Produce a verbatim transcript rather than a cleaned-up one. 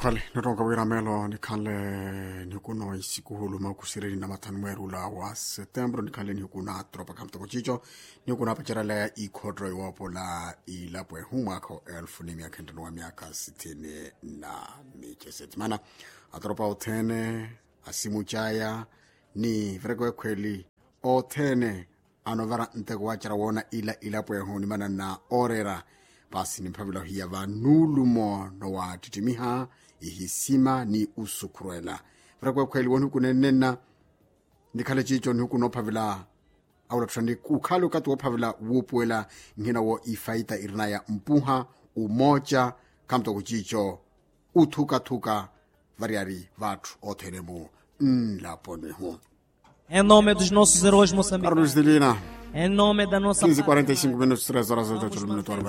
khale notonga wiramelo ni khale ni kuno isikuhulu makusireni na matanwerula wa September ni khale ni kuna tropa kamto kochicho ni kuna pacharala i khodro iwapo la ilapwe humako elfu ni miaka ndano wa miaka sitini na micheset mana atropa otene asimu chaya ni vrego kweli otene anovara ntego wachara wona ila ilapwe huni mana na orera basi ni mpavila hiya va nulumo no wa titimiha ihisima ni usukruela vrego kweli wonu kunenena nikale chicho ni huku no pavila aula tushandi ukhalu katu wa pavila wupuela ngina wo ifaita irina ya mpuha umoja kamto kuchicho utuka tuka variari vatu otenemu nlapone hu. Em nome dos nossos heróis moçambicanos. Carlos Delina. Em nome da nossa quinze e quarenta e cinco minutos, três horas e oito minutos.